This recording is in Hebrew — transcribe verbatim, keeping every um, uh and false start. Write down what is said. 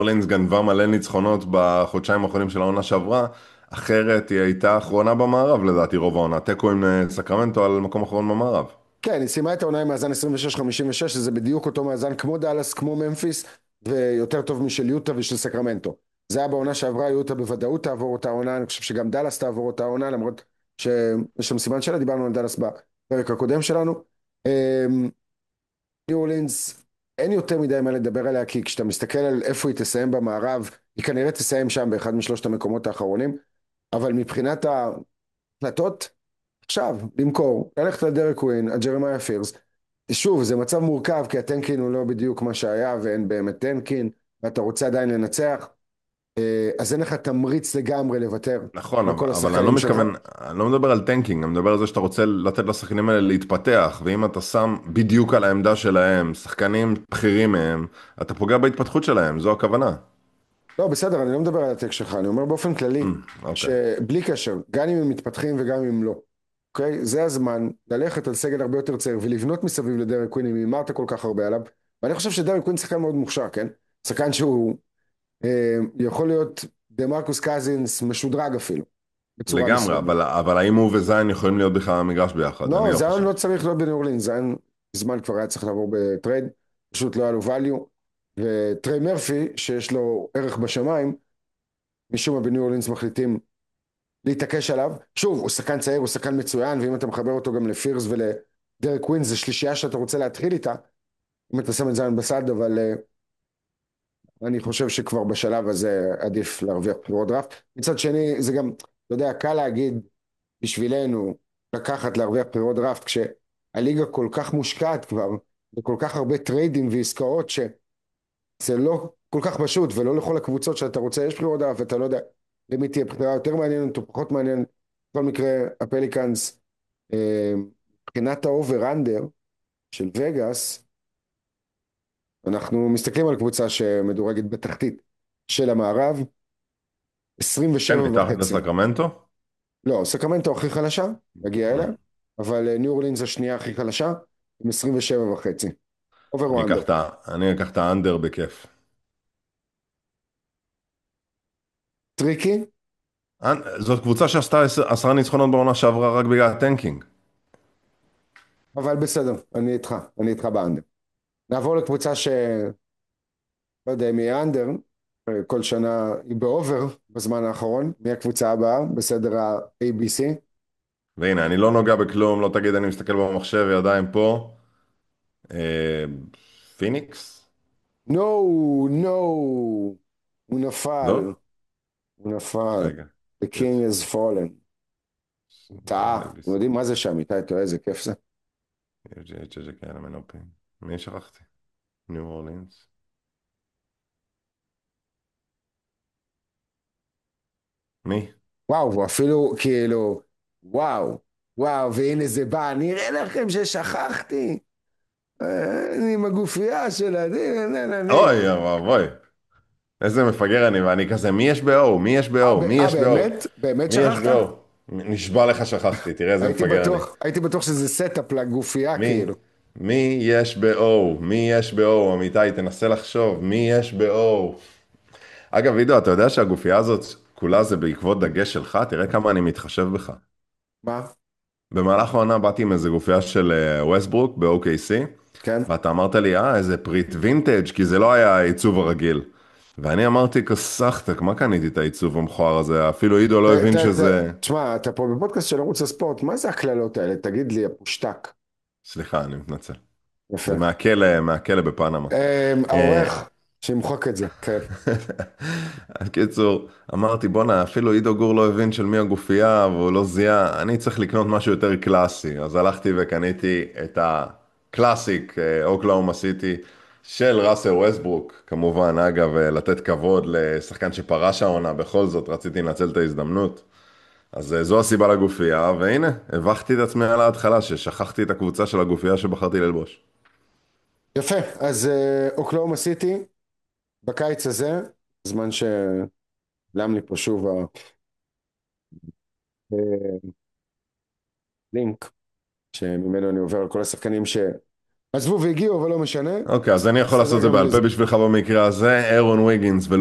אורלינס גנבה מלא ניצחונות בחודשיים האחרונים של העונה שעברה, אחרת היא הייתה אחרונה במערב לדעתי רוב העונה, תיקו עם אה, סקרמנטו על מקום אחרון במערב. כן, היא סיימה את העונה עם מאזן עשרים ושש חמישים ושש, שזה בדיוק אותו מאזן כמו דאלאס, כמו ממפיס, ויותר טוב משל יוטה ושל סקרמנטו. זה היה בעונה שעברה, יוטה בוודאות תעבור אותה עונה, אני חושב שגם דאלאס תעבור אותה עונה, למרות שיש שם סימן שאלה, דיברנו על דאלאס בפרק הקודם שלנו. אמ, ניו אורלינס, אין יותר מדי מה לדבר עליה, כי כשאתה מסתכל על איפה היא תסיים במערב, היא כנראה תסיים שם באחד משלושת המקומות האחרונים, אבל מבחינת ההחלטות, עכשיו, למכור, ללכת לדרק קווין, הג'רמיה פירס, שוב, זה מצב מורכב, כי הטנקין הוא לא בדיוק מה שהיה, ואין באמת טנקין, ואתה רוצה עדיין לנצח, אה, אז אין לך תמריץ לגמרי לוותר נכון, על אבל, כל אבל אני לא השחקנים שלך. מתכוון, אני לא מדבר על טנקינג, אני מדבר על זה שאתה רוצה לתת לשחקנים האלה להתפתח, ואם אתה שם בדיוק על העמדה שלהם, שחקנים בכירים מהם, אתה פוגע בהתפתחות שלהם, זו הכוונה. לא, בסדר, אני לא מדבר על הטק שלך, אני אומר באופן כללי, אמ, אוקיי. שבלי קשר, גם אם הם מתפתחים וגם אם לא, אוקיי? זה הזמן ללכת על סגל הרבה יותר צעיר, ולבנות מסביב לדרק קווין, אם הימרת כל כך הרבה עליו, ואני חושב שדרק קווין שחקן מאוד מוכשר, כן? שחקן שהוא אה, יכול להיות דה מרקוס קזינס משודרג אפילו, בצורה לגמרי, מסוימת. אבל, אבל האם הוא וזיין יכולים להיות בכלל במגרש ביחד? אני לא, לא זיון חושב. לא צריך להיות בניו אורלינס, זיון זמן כבר היה צריך לעבור בטרייד, פשוט לא היה לו value, וטריי מרפי, שיש לו ערך בשמיים, משום מה בניו אורלינס מחליטים להתעקש עליו. שוב, הוא שחקן צעיר, הוא שחקן מצוין, ואם אתה מחבר אותו גם לפירס ולדרק ווין, זה שלישייה שאתה רוצה להתחיל איתה, אם אתה שם את זיון בסד, אבל uh, אני חושב שכבר בשלב הזה עדיף להרוויח בחירות דראפט. מצד שני, זה גם, אתה יודע, קל להגיד בשבילנו לקחת להרוויח בחירות דראפט, כשהליגה כל כך מושקעת כבר, וכל כך הרבה טריידים ועסקאות, שזה לא כל כך פשוט, ולא לכל הקבוצות שאתה רוצה, יש בחירות דראפט, ואתה לא יודע למי תהיה בחירה יותר מעניינת או פחות מעניינת. בכל מקרה, הפליקאנס, אה, מבחינת האובר אנדר של וגאס, אנחנו מסתכלים על קבוצה שמדורגת בתחתית של המערב, עשרים כן, וחמש מתחת וחצי. לסקרמנטו? לא, סקרמנטו הכי חלשה, נגיע אליה, אמ, אבל אה, ניו אורלינס השנייה הכי חלשה, עם עשרים ושבע וחצי. אובר או אני אנדר? אקח את ה- אני אקח את האנדר בכיף. טריקי, אנ- זאת קבוצה שעשתה עשר- עשרה ניצחונות בעונה שעברה רק בגלל הטנקינג. אבל בסדר, אני איתך, אני איתך באנדר. נעבור לקבוצה ש... לא יודע אם היא אנדר, אה, כל שנה היא באובר בזמן האחרון, מי הקבוצה הבאה בסדר ה-A B C? והנה, אני לא נוגע בכלום, לא תגיד אני מסתכל במחשב, ידיים פה. אה, פיניקס? נו, נו, הוא נפל, לא? הוא נפל. רגע. The king has fallen. הוא טעה. אתם A B C. יודעים מה זה שם, איתי, אתה יודע איזה כיף זה? כאלה מנופים. מי שכחתי? ניו אורלינס. מי? וואו, הוא אפילו כאילו, וואו, וואו, והנה זה בא, נראה לכם ששכחתי. אה, אני עם הגופייה של אני, אני, אני. אני. אוי, אוי. איזה מפגר אני, ואני כזה, מי יש ב-O? מי יש אה, ב-O? ב- מי אה, יש ב-O? באמת? באמת מי יש שכחת? ב-O? נשבע לך שכחתי, תראה איזה הייתי מפגר אני. בטוח, הייתי בטוח שזה סטאפ לגופייה, מי? כאילו. מי יש ב-O? מי יש ב-O? אמיתי, תנסה לחשוב, מי יש ב-O? אגב, עידו, אתה יודע שהגופייה הזאת כולה זה בעקבות דגש שלך? תראה כמה אני מתחשב בך. מה? במהלך העונה באתי עם איזה גופייה של ווסטברוק ב-O K C, כן? ואתה אמרת לי, אה, איזה פריט וינטג', כי זה לא היה העיצוב הרגיל. ואני אמרתי, כסחתק, מה קניתי את העיצוב המכוער הזה? אפילו עידו ת, לא ת, הבין ת, שזה... תשמע, אתה פה בפודקאסט של ערוץ הספורט, מה זה הקללות האלה? תגיד לי, הפושטק. סליחה, אני מתנצל. יפה. זה מהכלא, מהכלא בפנמה. אמ, אה, העורך, שימחוק את זה, כן. קיצור, אמרתי, בואנה, אפילו עידו גור לא הבין של מי הגופייה, והוא לא זיהה, אני צריך לקנות משהו יותר קלאסי. אז הלכתי וקניתי את הקלאסיק, אה, אוקלאומה סיטי, של ראסל ווסטברוק. כמובן, אגב, אה, לתת כבוד לשחקן שפרש העונה, בכל זאת רציתי לנצל את ההזדמנות. אז אה, זו הסיבה לגופייה, והנה, הבכתי את עצמי על ההתחלה, ששכחתי את הקבוצה של הגופייה שבחרתי ללבוש. יפה, אז אה, אוקלאומה סיטי, בקיץ הזה, זמן שלם לי פה שוב הלינק, שממנו אני עובר על כל השחקנים עזבו והגיעו, אבל לא משנה. אוקיי, אז אני יכול לעשות בסדר את זה גם בעל פה לזה. בשבילך במקרה הזה, אירון ויגינס